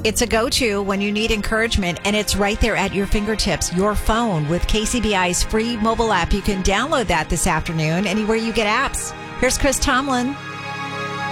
It's a go-to when you need encouragement, and it's right there at your fingertips, your phone, with KCBI's free mobile app. You can download that this afternoon anywhere you get apps. Here's Chris Tomlin.